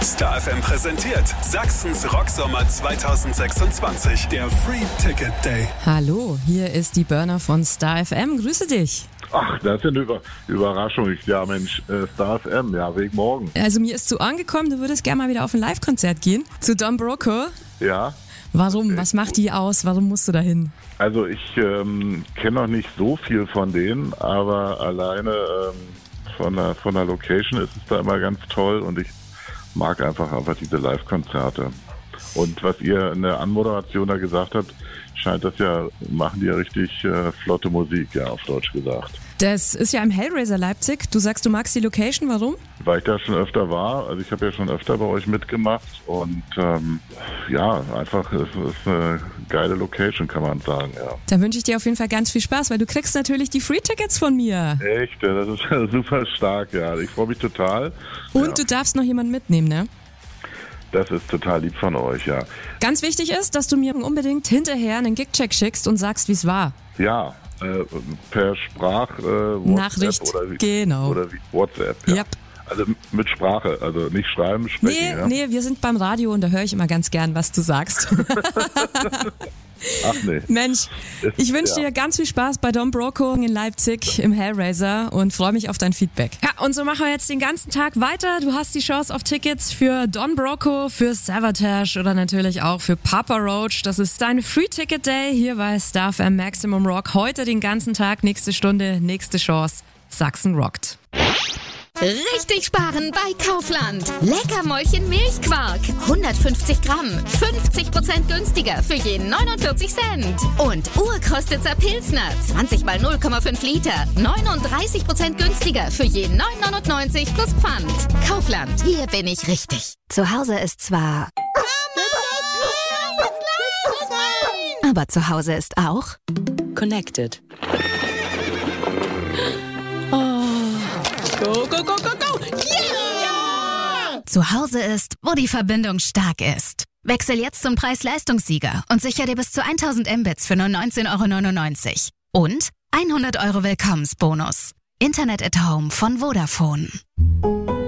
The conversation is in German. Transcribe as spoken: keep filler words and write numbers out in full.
Star F M präsentiert Sachsens Rocksommer zwanzig sechsundzwanzig, der Free Ticket Day. Hallo, hier ist die Burner von Star F M. Grüße dich. Ach, das ist eine Über- Überraschung. Ja, Mensch, äh, Star F M, ja, wegen morgen. Also mir ist so angekommen, du würdest gerne mal wieder auf ein Live-Konzert gehen. Zu Don Broco. Ja. Warum? Was macht die aus? Warum musst du da hin? Also ich ähm, kenne noch nicht so viel von denen, aber alleine ähm, von, der, von der Location ist es da immer ganz toll und ich mag einfach einfach diese Live-Konzerte. Und was ihr in der Anmoderation da gesagt habt, scheint das ja, machen die ja richtig äh, flotte Musik, ja, auf Deutsch gesagt. Das ist ja im Hellraiser Leipzig. Du sagst, du magst die Location, warum? Weil ich da schon öfter war, also ich habe ja schon öfter bei euch mitgemacht und ähm, ja, einfach, es ist eine geile Location, kann man sagen, ja. Dann wünsche ich dir auf jeden Fall ganz viel Spaß, weil du kriegst natürlich die Free-Tickets von mir. Echt, ja, das ist super stark, ja, ich freue mich total. Und ja. Du darfst noch jemanden mitnehmen, ne? Das ist total lieb von euch, ja. Ganz wichtig ist, dass du mir unbedingt hinterher einen Gig-Check schickst und sagst, wie es war. Ja, äh, per Sprach, äh, WhatsApp Nachricht, oder wie, genau. Oder wie WhatsApp, ja. Yep. Also mit Sprache, also nicht schreiben, sprechen, Nee, ja. nee, wir sind beim Radio und da höre ich immer ganz gern, was du sagst. Ach nee. Mensch, Ist, ich wünsche ja. dir ganz viel Spaß bei Don Broco in Leipzig im Hellraiser und freue mich auf dein Feedback. Ja, und so machen wir jetzt den ganzen Tag weiter. Du hast die Chance auf Tickets für Don Broco, für Savatage oder natürlich auch für Papa Roach. Das ist dein Free Ticket Day hier bei Star F M Maximum Rock. Heute den ganzen Tag, nächste Stunde, nächste Chance. Sachsen rockt. Richtig sparen bei Kaufland. Leckermäulchen Milchquark. hundertfünfzig Gramm. fünfzig Prozent günstiger für jeden neunundvierzig Cent. Und Urkostitzer Pilsner. zwanzig mal null Komma fünf Liter. neununddreißig Prozent günstiger für jeden neun neunundneunzig plus Pfand. Kaufland. Hier bin ich richtig. Zu Hause ist zwar... Aber zu Hause ist auch... Connected. Go, go, go, go, go! Yeah! Zu Hause ist, wo die Verbindung stark ist. Wechsel jetzt zum Preis-Leistungssieger und sicher dir bis zu tausend Mbits für nur neunzehn Euro neunundneunzig. Und hundert Euro Willkommensbonus. Internet at Home von Vodafone.